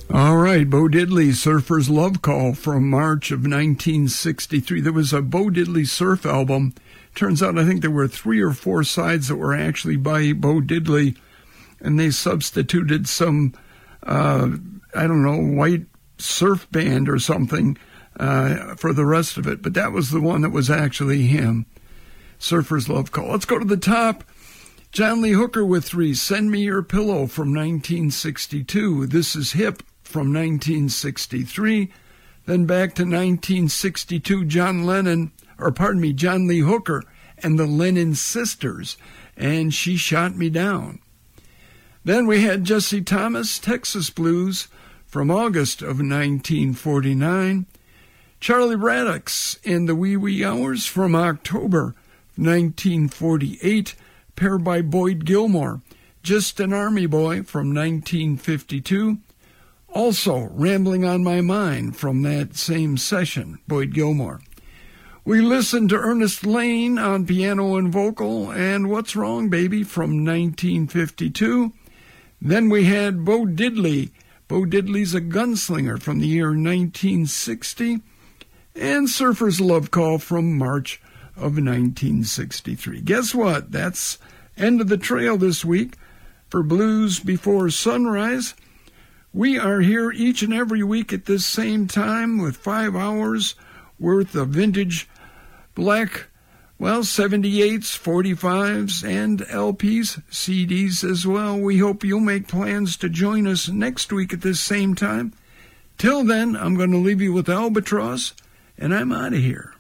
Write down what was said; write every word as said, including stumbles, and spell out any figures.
All right, Bo Diddley, Surfer's Love Call from March of nineteen sixty-three. There was a Bo Diddley surf album. Turns out I think there were three or four sides that were actually by Bo Diddley, and they substituted some, uh, I don't know, white surf band or something uh, for the rest of it. But that was the one that was actually him, Surfer's Love Call. Let's go to the top. John Lee Hooker with three, Send Me Your Pillow from nineteen sixty-two. This is Hip from nineteen sixty-three. Then back to nineteen sixty-two, John Lennon, or pardon me, John Lee Hooker and the Lennon Sisters, and She Shot Me Down. Then we had Jesse Thomas, Texas Blues from August of nineteen forty-nine. Charlie Raddox in the Wee Wee Hours from October nineteen forty-eight. Paired by Boyd Gilmore, Just an Army Boy from nineteen fifty-two. Also, Rambling on My Mind from that same session, Boyd Gilmore. We listened to Ernest Lane on piano and vocal, and What's Wrong, Baby from nineteen fifty-two. Then we had Bo Diddley. Bo Diddley's a Gunslinger from the year nineteen sixty. And Surfer's Love Call from March of nineteen sixty-three. Guess what? That's end of the trail this week for Blues Before Sunrise. We are here each and every week at this same time with five hours worth of vintage black, well, seventy-eights, forty-fives, and L Ps, C Ds as well. We hope you'll make plans to join us next week at this same time. Till then, I'm going to leave you with Albatross, and I'm out of here.